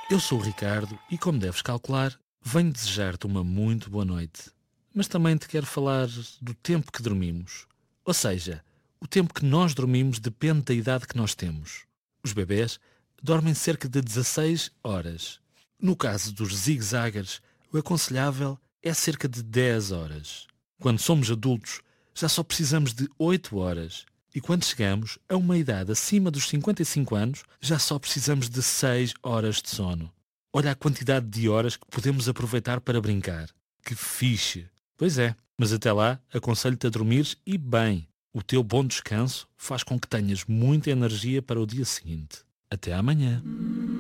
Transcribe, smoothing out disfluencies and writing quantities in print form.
Eu sou o Ricardo e, como deves calcular, venho desejar-te uma muito boa noite. Mas também te quero falar do tempo que dormimos. Ou seja, o tempo que nós dormimos depende da idade que nós temos. Os bebés dormem cerca de 16 horas. No caso dos zigue-zaguers, o aconselhável é cerca de 10 horas. Quando somos adultos, já só precisamos de 8 horas. E quando chegamos a uma idade acima dos 55 anos, já só precisamos de 6 horas de sono. Olha a quantidade de horas que podemos aproveitar para brincar. Que fixe! Pois é, mas até lá aconselho-te a dormires e bem. O teu bom descanso faz com que tenhas muita energia para o dia seguinte. Até amanhã.